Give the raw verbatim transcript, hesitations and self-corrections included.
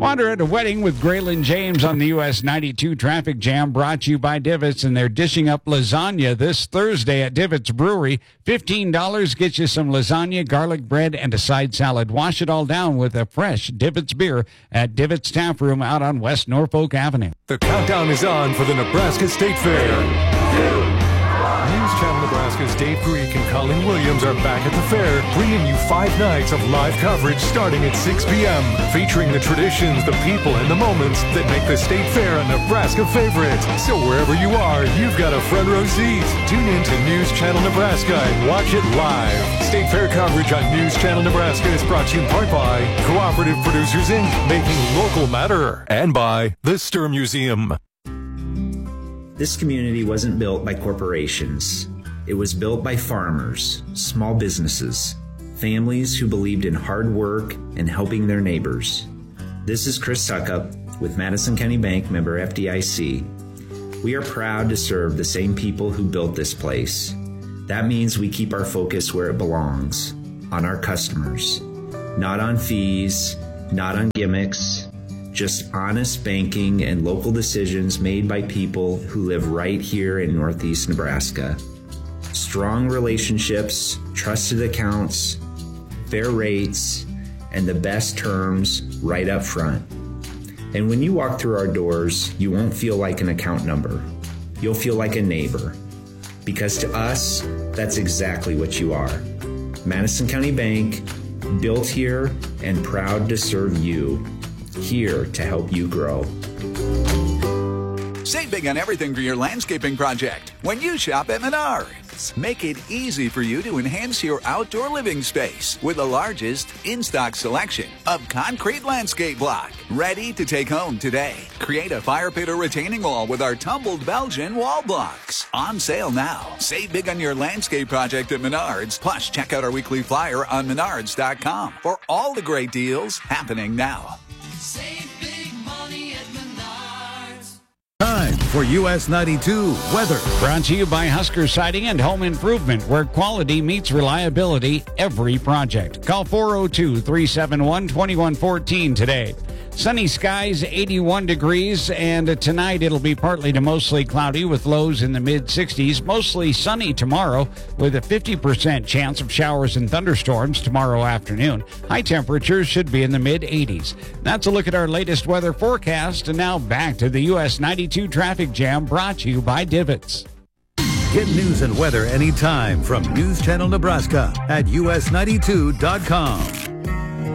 Wander at a wedding with Graylin James on the U S ninety-two Traffic Jam, brought to you by Divots, and they're dishing up lasagna this Thursday at Divots Brewery. fifteen dollars gets you some lasagna, garlic bread, and a side salad. Wash it all down with a fresh Divots beer at Divots Tap Room out on West Norfolk Avenue. The countdown is on for the Nebraska State Fair. News Channel Nebraska's Dave Greek and Colleen Williams are back at the fair, bringing you five nights of live coverage starting at six p.m., featuring the traditions, the people, and the moments that make the State Fair a Nebraska favorite. So wherever you are, you've got a front row seat. Tune in to News Channel Nebraska and watch it live. State Fair coverage on News Channel Nebraska is brought to you in part by Cooperative Producers Incorporated, making local matter, and by the Sturm Museum. This community wasn't built by corporations. It was built by farmers, small businesses, families who believed in hard work and helping their neighbors. This is Chris Suckup with Madison County Bank, member F D I C. We are proud to serve the same people who built this place. That means we keep our focus where it belongs, on our customers, not on fees, not on gimmicks, just honest banking and local decisions made by people who live right here in Northeast Nebraska. Strong relationships, trusted accounts, fair rates, and the best terms right up front. And when you walk through our doors, you won't feel like an account number. You'll feel like a neighbor. Because to us, that's exactly what you are. Madison County Bank, built here and proud to serve you. Here to help you grow. Save big on everything for your landscaping project when you shop at Menards. Make it easy for you to enhance your outdoor living space with the largest in-stock selection of concrete landscape block. Ready to take home today. Create a fire pit or retaining wall with our tumbled Belgian wall blocks. On sale now. Save big on your landscape project at Menards. Plus, check out our weekly flyer on menards dot com for all the great deals happening now. Save big money at Menards. Time for U S ninety-two weather. Brought to you by Husker Siding and Home Improvement, where quality meets reliability every project. Call four oh two, three seven one, two one one four today. Sunny skies, eighty-one degrees, and tonight it'll be partly to mostly cloudy with lows in the mid sixties. Mostly sunny tomorrow with a fifty percent chance of showers and thunderstorms tomorrow afternoon. High temperatures should be in the mid eighties. That's a look at our latest weather forecast, and now back to the U S ninety-two Traffic Jam, brought to you by Divots. Get news and weather anytime from News Channel Nebraska at U S ninety-two dot com.